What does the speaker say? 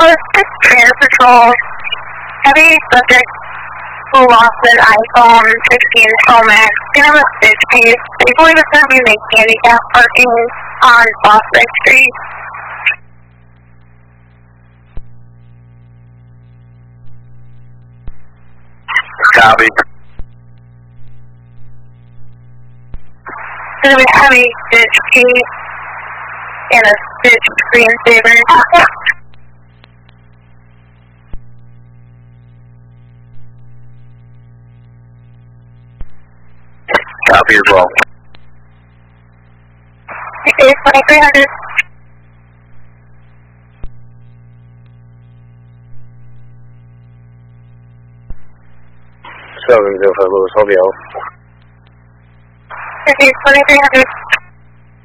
Post Trainer Patrol. Heavy subject who lost an iPhone 16 Pro Max. They have a stitch case. They believe it's going to be making handicap parking on Prospect Street. Copy. There's a heavy stitch case and a stitch screensaver. Copy as well. It's 2300. Louis, Romeo. It's 2300.